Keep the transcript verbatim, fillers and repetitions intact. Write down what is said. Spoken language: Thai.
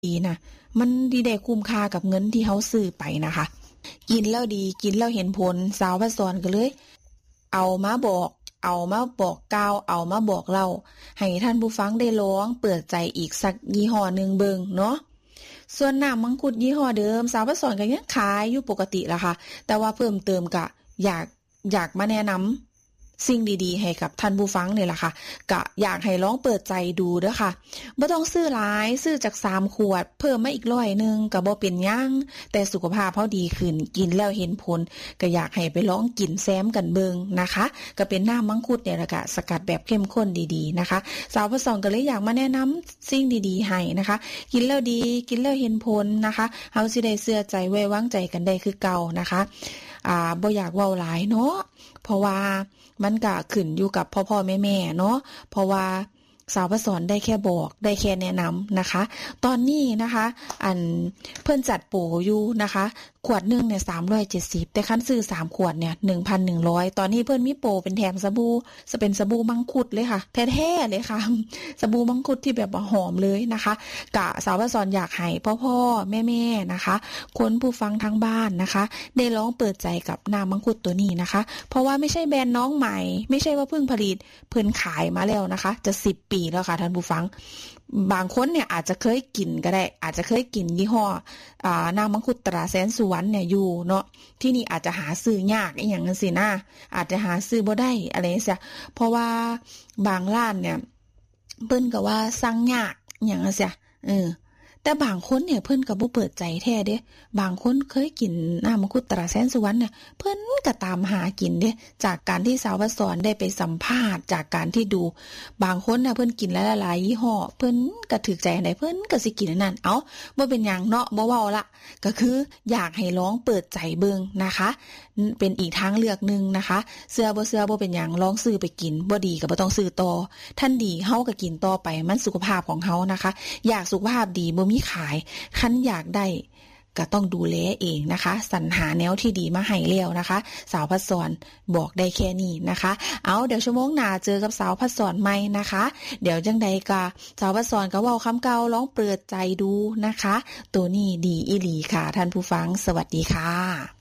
ดีนะมันดีได้คุ้มค่ากับเงินที่เฮาซื้อไปนะคะกินแล้วดีกินแล้วเห็นผลสาวพระสอนก็เลยเอามาบอกเอามาบอกกล่าวเอามาบอกเล่าให้ท่านผู้ฟังได้ลองเปิดใจอีกสักยี่ห้อนึงเบิ่งเนาะส่วนน้ำมังคุดยี่ห้อเดิมสาวพระสอนก็ยังขายอยู่ปกติล่ะค่ะแต่ว่าเพิ่มเติมก็อยากอยากมาแนะนำสิ่งดีๆให้กับท่านผู้ฟังนี่แหละค่ะก็อยากให้ลองเปิดใจดูเด้อค่ะบ่ต้องซื้อหลายซื้อจากสามขวดเพิ่มมาอีกร้อยนึงก็บ่เป็นหยังแต่สุขภาพเฮาดีขึ้นกินแล้วเห็นผลก็อยากให้ไปลองกินแซมกันเบิ่งนะคะก็เป็นน้ำมังคุดเนี่ยแหละค่ะสกัดแบบเข้มข้นดีๆนะคะสาวประสองก็เลยอยากมาแนะนำสิ่งดีๆให้นะคะกินแล้วดีกินแล้วเห็นผลนะคะเฮาสิได้เชื่อใจไว้วางใจกันได้คือเก่านะคะอ่าบ่อยากเว้าหลายเนาะเพราะว่ามันก็ขึ้นอยู่กับพ่อๆแม่ๆเนาะเพราะว่าสาวประสอนได้แค่บอกได้แค่แนะนำนะคะตอนนี้นะคะอันเพิ่นจัดโปรอยู่นะคะขวดนึงเนี่ยสามร้อยเจ็ดสิบแต่คันซื้อสามขวดเนี่ย หนึ่งพันหนึ่งร้อย ตอนนี้เพิ่นมีโปรเป็นแถมสบู่จะเป็นสบู่มังคุดเลยค่ะแท้ๆเลยค่ะสบู่มังคุดที่แบบว่าหอมเลยนะคะกะสาวประสอนอยากให้พ่อๆแม่ๆนะคะคนผู้ฟังทางบ้านนะคะได้ลองเปิดใจกับน้ำมังคุดตัวนี้นะคะเพราะว่าไม่ใช่แบรนด์น้องใหม่ไม่ใช่ว่าเพิ่งผลิตเพิ่นขายมาแล้วนะคะจะสิบปีแล้วค่ะท่านผู้ฟังบางคนเนี่ยอาจจะเคยกินก็ได้อาจจะเคยกินยี่ห้ออ่าน้ำมังคุดตราแสนสุวรรณเนี่ยอยู่เนาะที่นี่อาจจะหาซื้อยากอีหยังจังซี่นะอาจจะหาซื้อบ่ได้อะไรจังซี่เพราะว่าบางร้านเนี่ยเพิ่นก็ว่าสั่งยากอีหยังจังซี่เออแต่บางคนเนี่ยเพิ่นก็บ่เปิดใจแท้เด้บางคนเคยกินน้ำมังคุดตราแสนสุวรรณเนี่ยเพิ่นก็ตามหากินเด้จากการที่สาววสรได้ไปสัมภาษณ์จากการที่ดูบางคนน่ะเพิ่นกินหลายๆยี่ห้อเพิ่นก็ถูกใจอันใดเพิ่นก็สิกินอันนั้นเอ้าบ่เป็นหยังเนาะบ่เว้าละก็คืออยากให้ลองเปิดใจเบิ่งนะคะเป็นอีกทางเลือกนึงนะคะเสื้อบ่เสื้อบ่เป็นหยังลองซื้อไปกินบ่ดีก็บ่ต้องซื้อต่อท่านดีเฮาก็กินต่อไปมันสุขภาพของเฮานะคะอยากสุขภาพดีบ่มีขายคันอยากได้ก็ต้องดูแลเองนะคะสรรหาแนวที่ดีมาให้แล้วนะคะสาวพัดสอนบอกได้แค่นี้นะคะเอาเดี๋ยวชั่วโมงหน้าเจอกับสาวพัดสอนใหม่นะคะเดี๋ยวจังใดก็สาวพัดสอนก็เว้าคำเก่าลองเปิดใจดูนะคะตัวนี้ดีอีหลีค่ะท่านผู้ฟังสวัสดีค่ะ